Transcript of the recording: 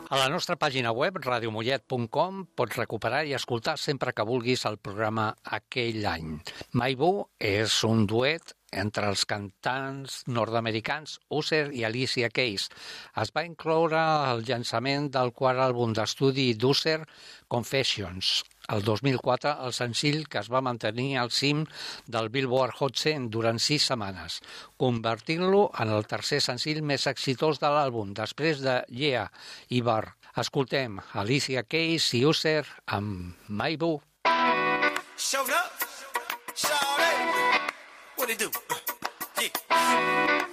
A la nostra pàgina web, radiomollet.com, pots recuperar i escoltar sempre que vulguis el programa Aquell any. Maibu és un duet entre els cantants nord-americans Usher i Alicia Keys. Es va incloure el llançament del quart àlbum d'estudi d'Usher, Confessions. El 2004, el senzill que es va mantenir al cim del Billboard Hot 100 durant 6 setmanes, convertint-lo en el tercer senzill més exitós de l'àlbum, després de Yeah i Bar. Escoltem Alicia Keys i Usher amb Maibu. Showed up, shawty, what it do? Yeah.